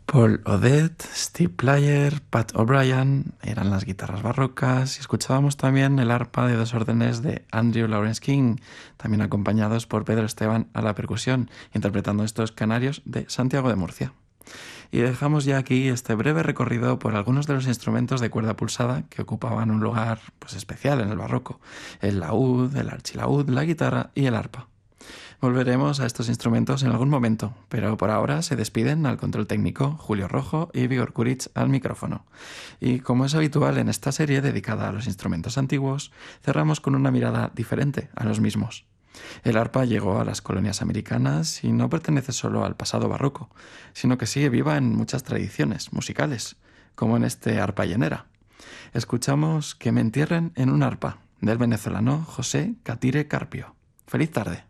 Paul Odette, Steve Player, Pat O'Brien eran las guitarras barrocas y escuchábamos también el arpa de dos órdenes de Andrew Lawrence King, también acompañados por Pedro Esteban a la percusión, interpretando estos canarios de Santiago de Murcia. Y dejamos ya aquí este breve recorrido por algunos de los instrumentos de cuerda pulsada que ocupaban un lugar especial en el barroco: el laúd, el archilaúd, la guitarra y el arpa. Volveremos a estos instrumentos en algún momento, pero por ahora se despiden al control técnico Julio Rojo y Vigor Kuric al micrófono. Y como es habitual en esta serie dedicada a los instrumentos antiguos, cerramos con una mirada diferente a los mismos. El arpa llegó a las colonias americanas y no pertenece solo al pasado barroco, sino que sigue viva en muchas tradiciones musicales, como en este arpa llanera. Escuchamos Que me entierren en un arpa, del venezolano José Catire Carpio. ¡Feliz tarde!